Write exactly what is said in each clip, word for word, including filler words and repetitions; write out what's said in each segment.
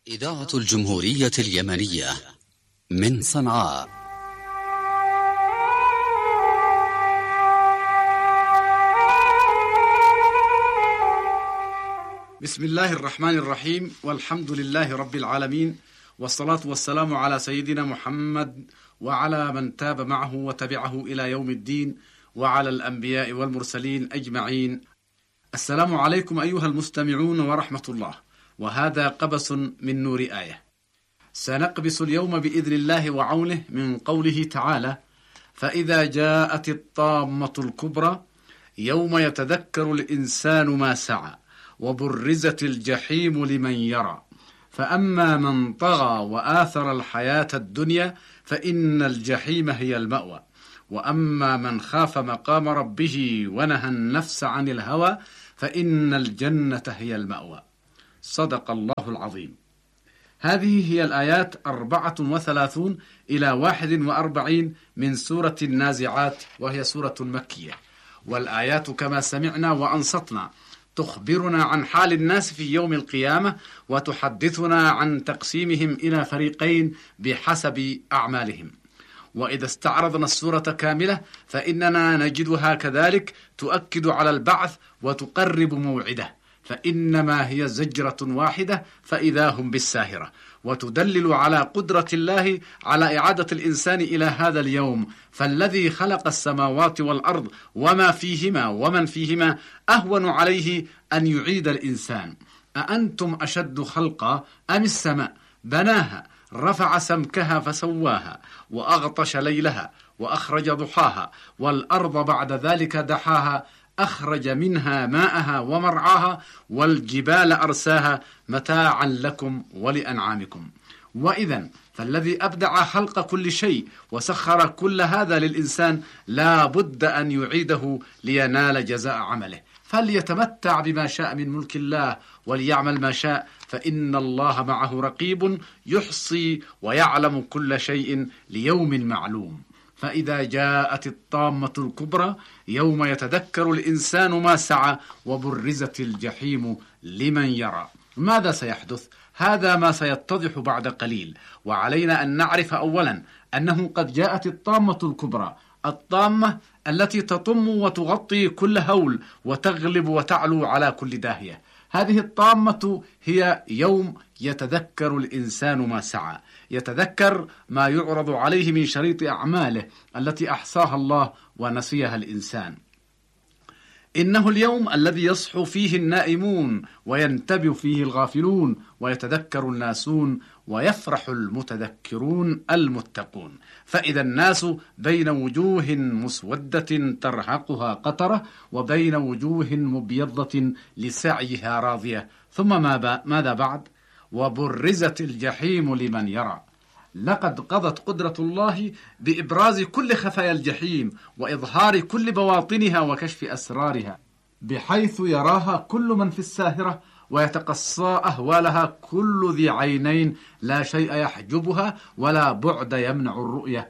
إذاعة الجمهورية اليمنية من صنعاء. بسم الله الرحمن الرحيم، والحمد لله رب العالمين، والصلاة والسلام على سيدنا محمد وعلى من تاب معه وتبعه إلى يوم الدين، وعلى الأنبياء والمرسلين أجمعين. السلام عليكم أيها المستمعون ورحمة الله، وهذا قبس من نور آية. سنقبس اليوم بإذن الله وعونه من قوله تعالى: فإذا جاءت الطامة الكبرى يوم يتذكر الإنسان ما سعى وبرزت الجحيم لمن يرى فأما من طغى وآثر الحياة الدنيا فإن الجحيم هي المأوى وأما من خاف مقام ربه ونهى النفس عن الهوى فإن الجنة هي المأوى. صدق الله العظيم. هذه هي الآيات أربعة وثلاثون إلى واحد وأربعين من سورة النازعات، وهي سورة مكية. والآيات كما سمعنا وأنصتنا تخبرنا عن حال الناس في يوم القيامة، وتحدثنا عن تقسيمهم إلى فريقين بحسب أعمالهم. وإذا استعرضنا السورة كاملة فإننا نجدها كذلك تؤكد على البعث وتقرب موعده، فإنما هي زجرة واحدة فإذا هم بالساهرة، وتدلل على قدرة الله على إعادة الإنسان إلى هذا اليوم. فالذي خلق السماوات والأرض وما فيهما ومن فيهما أهون عليه أن يعيد الإنسان. أأنتم أشد خلقا أم السماء بناها رفع سمكها فسواها وأغطش ليلها وأخرج ضحاها والأرض بعد ذلك دحاها أخرج منها ماءها ومرعاها والجبال أرساها متاعا لكم ولأنعامكم. وإذن فالذي أبدع خلق كل شيء وسخر كل هذا للإنسان لا بد أن يعيده لينال جزاء عمله، فليتمتع بما شاء من ملك الله وليعمل ما شاء، فإن الله معه رقيب يحصي ويعلم كل شيء ليوم معلوم. فإذا جاءت الطامة الكبرى يوم يتذكر الإنسان ما سعى وبرزت الجحيم لمن يرى. ماذا سيحدث؟ هذا ما سيتضح بعد قليل. وعلينا أن نعرف أولا أنه قد جاءت الطامة الكبرى، الطامة التي تطم وتغطي كل هول وتغلب وتعلو على كل داهية. هذه الطامة هي يوم يتذكر الإنسان ما سعى، يتذكر ما يعرض عليه من شريط أعماله التي أحصاها الله ونسيها الإنسان. إنه اليوم الذي يصحو فيه النائمون وينتبه فيه الغافلون ويتذكر الناسون ويفرح المتذكرون المتقون. فإذا الناس بين وجوه مسودة ترهقها قترة وبين وجوه مبيضة لسعيها راضية. ثم ماذا بعد؟ وبرزت الجحيم لمن يرى. لقد قضت قدرة الله بإبراز كل خفايا الجحيم وإظهار كل بواطنها وكشف أسرارها، بحيث يراها كل من في الساهرة ويتقصى أهوالها كل ذي عينين، لا شيء يحجبها ولا بعد يمنع الرؤية.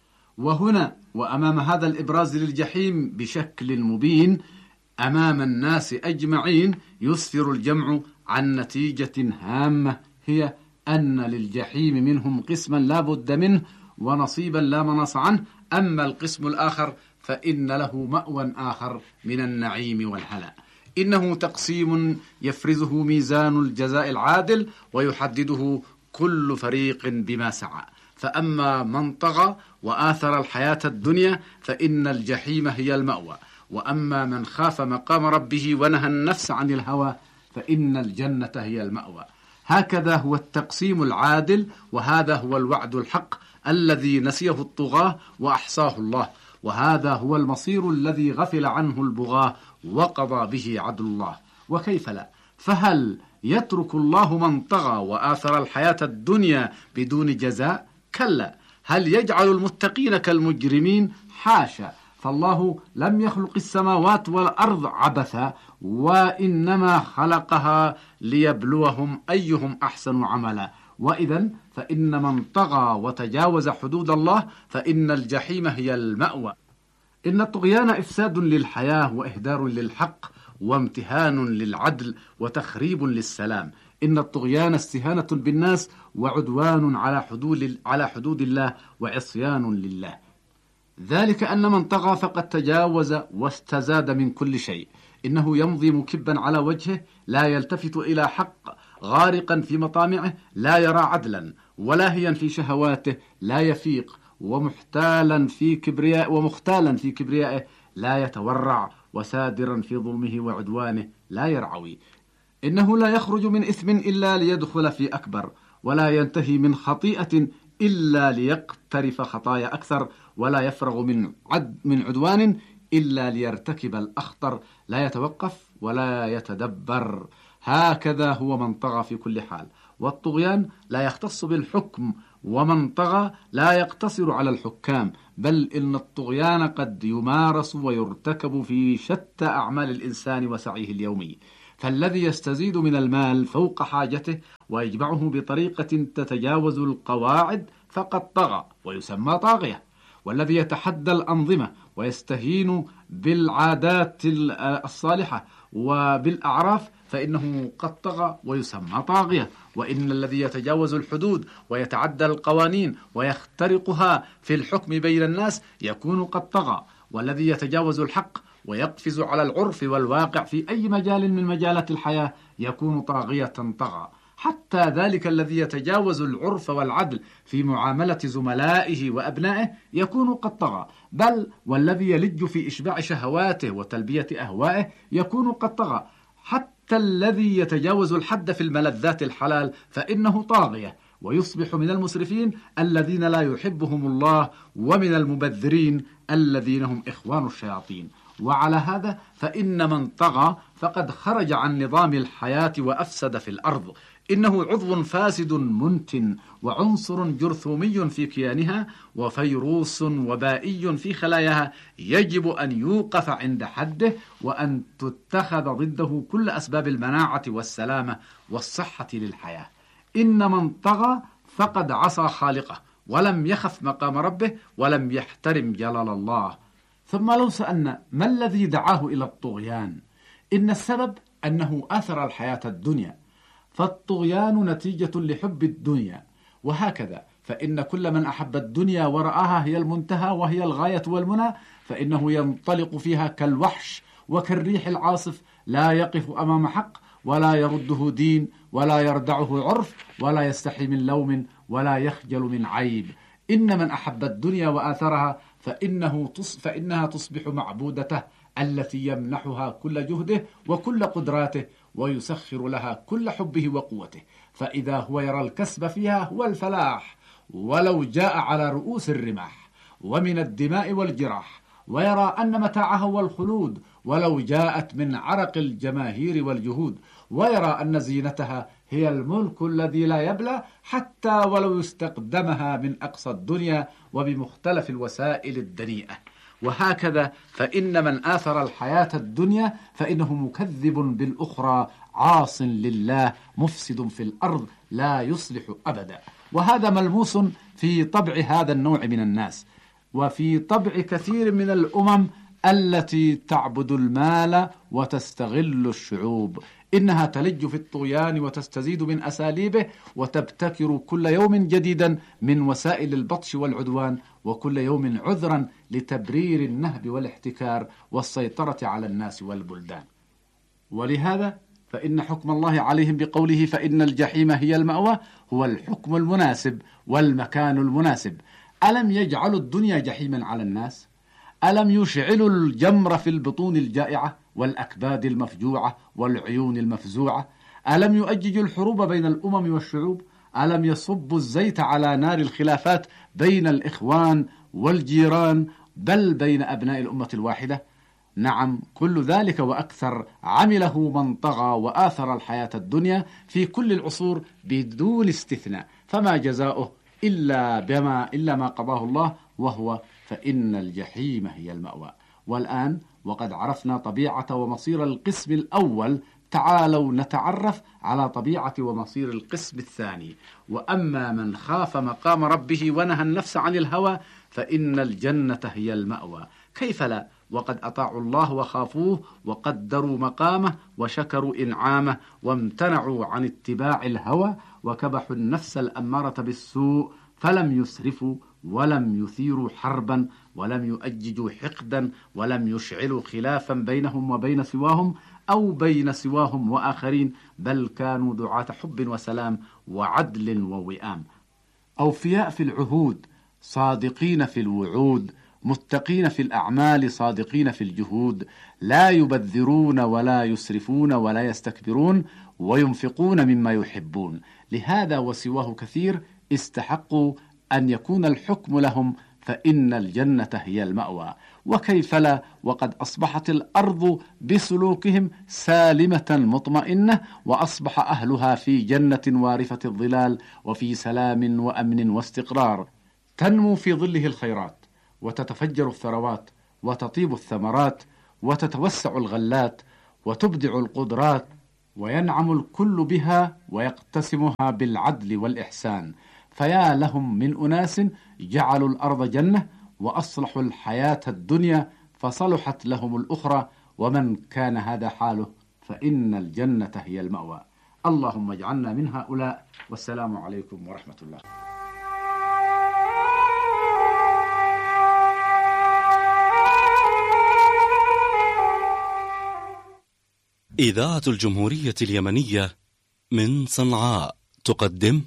وهنا وأمام هذا الإبراز للجحيم بشكل مبين أمام الناس أجمعين يسفر الجمع عن نتيجة هامة، هي أن للجحيم منهم قسما لا بد منه ونصيبا لا مناص عنه، أما القسم الآخر فإن له مأوى آخر من النعيم والهلاء. إنه تقسيم يفرزه ميزان الجزاء العادل ويحدده كل فريق بما سعى. فأما من طغى وآثر الحياة الدنيا فإن الجحيم هي المأوى، وأما من خاف مقام ربه ونهى النفس عن الهوى فإن الجنة هي المأوى. هكذا هو التقسيم العادل، وهذا هو الوعد الحق الذي نسيه الطغاة وأحصاه الله، وهذا هو المصير الذي غفل عنه البغاة وقضى به عدل الله. وكيف لا؟ فهل يترك الله من طغى وآثر الحياة الدنيا بدون جزاء؟ كلا. هل يجعل المتقين كالمجرمين؟ حاشا. فالله لم يخلق السماوات والأرض عبثا، وإنما خلقها ليبلوهم أيهم أحسن عملا. وإذن فإن من طغى وتجاوز حدود الله فإن الجحيم هي المأوى. إن الطغيان إفساد للحياة وإهدار للحق وامتهان للعدل وتخريب للسلام. إن الطغيان استهانة بالناس وعدوان على حدود على حدود الله وعصيان لله. ذلك أن من طغى فقد تجاوز واستزاد من كل شيء. إنه يمضي مكبا على وجهه لا يلتفت إلى حق، غارقا في مطامعه لا يرى عدلا، ولاهيا في شهواته لا يفيق، ومحتالا في كبرياء ومختالا في كبريائه لا يتورع، وسادرا في ظلمه وعدوانه لا يرعوي. إنه لا يخرج من إثم إلا ليدخل في أكبر، ولا ينتهي من خطيئة إلا ليقترف خطايا أكثر، ولا يفرغ من عد من عدوان إلا ليرتكب الأخطر، لا يتوقف ولا يتدبر. هكذا هو من طغى في كل حال. والطغيان لا يختص بالحكم، ومن طغى لا يقتصر على الحكام، بل إن الطغيان قد يمارس ويرتكب في شتى أعمال الإنسان وسعيه اليومي. فالذي يستزيد من المال فوق حاجته ويجمعه بطريقة تتجاوز القواعد فقد طغى ويسمى طاغية. والذي يتحدى الأنظمة ويستهين بالعادات الصالحة وبالأعراف فإنه قد طغى ويسمى طاغية. وإن الذي يتجاوز الحدود ويتعدى القوانين ويخترقها في الحكم بين الناس يكون قد طغى. والذي يتجاوز الحق ويقفز على العرف والواقع في أي مجال من مجالات الحياة يكون طاغية طغى. حتى ذلك الذي يتجاوز العرف والعدل في معاملة زملائه وأبنائه يكون قد طغى. بل والذي يلج في إشباع شهواته وتلبية أهوائه يكون قد طغى. حتى الذي يتجاوز الحد في الملذات الحلال فإنه طاغية، ويصبح من المسرفين الذين لا يحبهم الله، ومن المبذرين الذين هم إخوان الشياطين. وعلى هذا فإن من طغى فقد خرج عن نظام الحياة وأفسد في الأرض. إنه عضو فاسد منتن، وعنصر جرثومي في كيانها، وفيروس وبائي في خلاياها، يجب أن يوقف عند حده، وأن تتخذ ضده كل أسباب المناعة والسلامة والصحة للحياة. إن من طغى فقد عصى خالقه، ولم يخف مقام ربه، ولم يحترم جلال الله. ثم لو سألنا ما الذي دعاه إلى الطغيان؟ إن السبب أنه آثر الحياة الدنيا، فالطغيان نتيجة لحب الدنيا. وهكذا فإن كل من أحب الدنيا ورآها هي المنتهى وهي الغاية والمنى فإنه ينطلق فيها كالوحش وكالريح العاصف، لا يقف أمام حق، ولا يرده دين، ولا يردعه عرف، ولا يستحي من لوم، ولا يخجل من عيب. إن من أحب الدنيا وآثرها فإنه تص... فإنها تصبح معبودته التي يمنحها كل جهده وكل قدراته، ويسخر لها كل حبه وقوته. فإذا هو يرى الكسب فيها هو الفلاح، ولو جاء على رؤوس الرماح ومن الدماء والجراح، ويرى أن متاعها هو الخلود ولو جاءت من عرق الجماهير والجهود، ويرى أن زينتها هي الملك الذي لا يبلى حتى ولو يستقدمها من أقصى الدنيا وبمختلف الوسائل الدنيئة. وهكذا فإن من آثر الحياة الدنيا فإنه مكذب بالأخرى، عاص لله، مفسد في الأرض، لا يصلح أبدا. وهذا ملموس في طبع هذا النوع من الناس، وفي طبع كثير من الأمم التي تعبد المال وتستغل الشعوب. إنها تلج في الطغيان وتستزيد من أساليبه، وتبتكر كل يوم جديدا من وسائل البطش والعدوان، وكل يوم عذرا لتبرير النهب والاحتكار والسيطرة على الناس والبلدان. ولهذا فإن حكم الله عليهم بقوله فإن الجحيم هي المأوى هو الحكم المناسب والمكان المناسب. ألم يجعلوا الدنيا جحيما على الناس؟ ألم يشعلوا الجمر في البطون الجائعة والأكباد المفجوعة والعيون المفزوعة؟ ألم يؤججوا الحروب بين الأمم والشعوب؟ ألم يصبوا الزيت على نار الخلافات بين الإخوان والجيران، بل بين أبناء الأمة الواحدة؟ نعم، كل ذلك وأكثر عمله من طغى وآثر الحياة الدنيا في كل العصور بدون استثناء، فما جزاؤه إلا بما إلا ما قضاه الله، وهو فإن الجحيم هي المأوى. والآن وقد عرفنا طبيعة ومصير القسم الأول، تعالوا نتعرف على طبيعة ومصير القسم الثاني. وأما من خاف مقام ربه ونهى النفس عن الهوى فإن الجنة هي المأوى. كيف لا؟ وقد أطاعوا الله وخافوه وقدروا مقامه وشكروا إنعامه وامتنعوا عن اتباع الهوى وكبحوا النفس الأمارة بالسوء، فلم يسرفوا ولم يثيروا حربا ولم يؤججوا حقدا ولم يشعلوا خلافا بينهم وبين سواهم أو بين سواهم وآخرين، بل كانوا دعاة حب وسلام وعدل ووئام، أوفياء في العهود، صادقين في الوعود، متقين في الأعمال، صادقين في الجهود، لا يبذرون ولا يسرفون ولا يستكبرون، وينفقون مما يحبون. لهذا وسواه كثير استحقوا أن يكون الحكم لهم، فإن الجنة هي المأوى. وكيف لا وقد أصبحت الأرض بسلوكهم سالمة مطمئنة، وأصبح أهلها في جنة وارفة الظلال وفي سلام وأمن واستقرار، تنمو في ظله الخيرات وتتفجر الثروات وتطيب الثمرات وتتوسع الغلات وتبدع القدرات، وينعم الكل بها ويقتسمها بالعدل والإحسان. فيا لهم من أناس جعلوا الأرض جنة وأصلحوا الحياة الدنيا فصلحت لهم الأخرى، ومن كان هذا حاله فإن الجنة هي المأوى. اللهم اجعلنا من هؤلاء، والسلام عليكم ورحمة الله. إذاعة الجمهورية اليمنية من صنعاء تقدم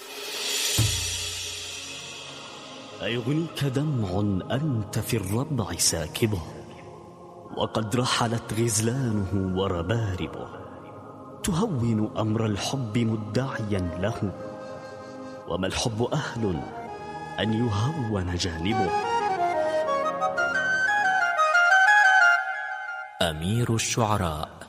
أيغنيك دمع أنت في الربع ساكبه، وقد رحلت غزلانه ورباربه، تهون أمر الحب مدعيا له، وما الحب أهل أن يهون جانبه. أمير الشعراء